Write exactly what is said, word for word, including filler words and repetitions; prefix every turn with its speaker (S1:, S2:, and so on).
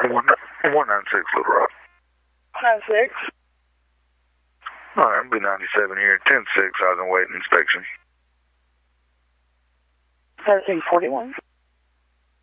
S1: one nine six Little Rock.
S2: nine six.
S1: All right, it'll be ninety-seven here. ten six, I was in waiting inspection.
S2: thirteen forty-one.